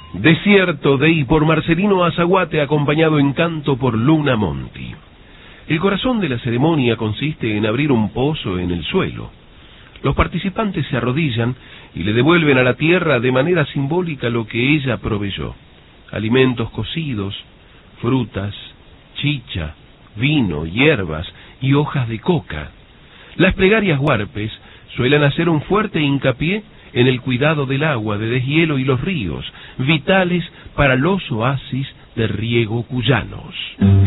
Desierto de y por Marcelino Azaguate, acompañado en canto por Luna Monti. El corazón de la ceremonia consiste en abrir un pozo en el suelo. Los participantes se arrodillan y le devuelven a la tierra de manera simbólica lo que ella proveyó: alimentos cocidos, frutas, chicha, vino, hierbas y hojas de coca. Las plegarias huarpes suelen hacer un fuerte hincapié en el cuidado del agua de deshielo y los ríos, vitales para los oasis de riego cuyanos.